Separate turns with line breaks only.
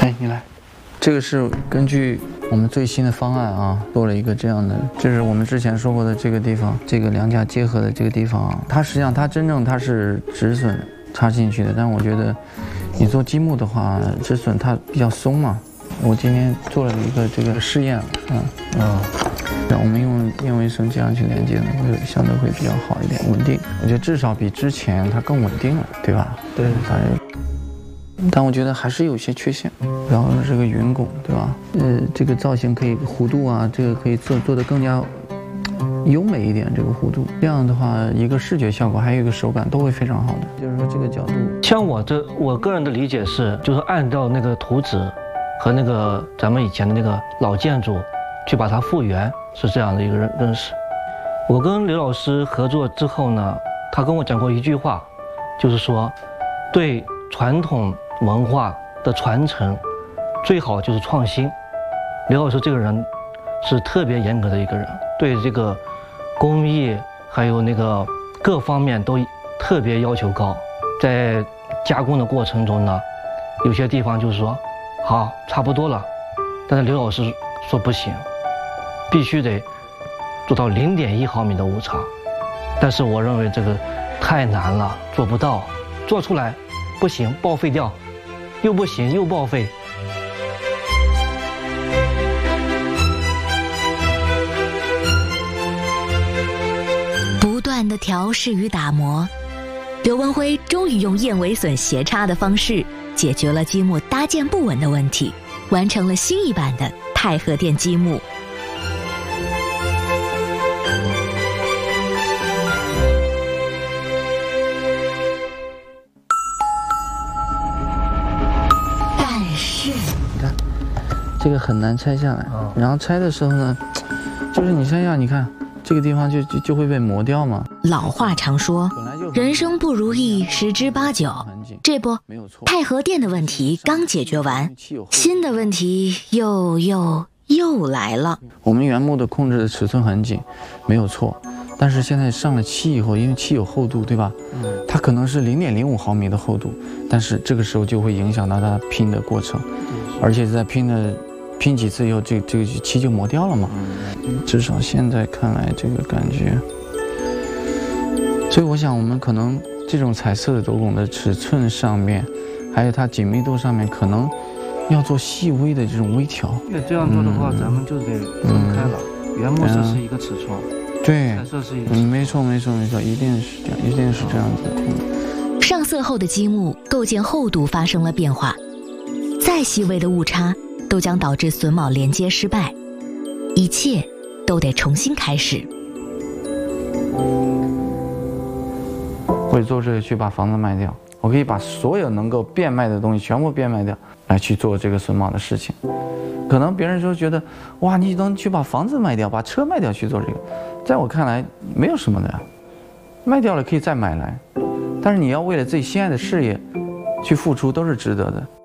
哎，你来。这个是根据我们最新的方案啊，做了一个这样的，这是我们之前说过的这个地方，这个梁架结合的这个地方啊，它实际上它真正它是止损插进去的，但我觉得你做积木的话，止损它比较松嘛。我今天做了一个这个试验，我们用燕尾绳这样去连接呢，会相对会比较好一点，稳定。我觉得至少比之前它更稳定了，对吧？对，但我觉得还是有些缺陷，然后这个云拱，对吧？这个造型可以弧度啊，这个可以做得更加优美一点，这个弧度，这样的话，一个视觉效果还有一个手感都会非常好的。就是说这个角度，
像我个人的理解是，就是按照那个图纸和那个咱们以前的那个老建筑去把它复原，是这样的一个认识。我跟刘老师合作之后呢，他跟我讲过一句话，就是说，对传统文化的传承，最好就是创新。刘老师这个人是特别严格的一个人，对这个工艺还有那个各方面都特别要求高。在加工的过程中呢，有些地方就是说好差不多了，但是刘老师说不行，必须得做到0.1毫米的误差。但是我认为这个太难了，做不到，做出来不行，报废掉，又不行又报废。
不断的调试与打磨，刘文辉终于用燕尾榫斜插的方式解决了积木搭建不稳的问题，完成了新一版的太和殿积木。
这个很难拆下来，然后拆的时候呢，就是你想想，你看这个地方就会被磨掉嘛。
老话常说，人生不如意十之八九。这不，太和殿的问题刚解决完，新的问题又来了。
我们原木的控制的尺寸很紧，没有错，但是现在上了漆以后，因为漆有厚度，对吧？它可能是0.05毫米的厚度，但是这个时候就会影响到它拼的过程，而且在拼几次以后，这个漆就磨掉了嘛。至少现在看来，这个感觉。所以我想，我们可能这种彩色的斗拱的尺寸上面，还有它紧密度上面，可能要做细微的这种微调。
这样做的话，咱们就得分开了。原木色是一个尺寸，
对，
彩色是一个。
没错，一定是这样，一定是这样子的。
上色后的积木构件厚度发生了变化，再细微的误差都将导致榫卯连接失败，一切都得重新开始。
我做这个去把房子卖掉，我可以把所有能够变卖的东西全部变卖掉，来去做这个榫卯的事情。可能别人说觉得，哇，你能去把房子卖掉，把车卖掉去做这个，在我看来没有什么的呀，卖掉了可以再买来，但是你要为了自己心爱的事业去付出，都是值得的。